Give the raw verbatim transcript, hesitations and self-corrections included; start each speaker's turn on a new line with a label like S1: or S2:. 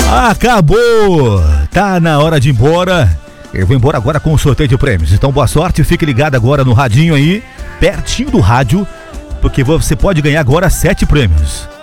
S1: Acabou! Tá na hora de ir embora. Eu vou embora agora com o sorteio de prêmios. Então boa sorte, fique ligado agora no radinho aí, pertinho do rádio, porque você pode ganhar agora sete prêmios.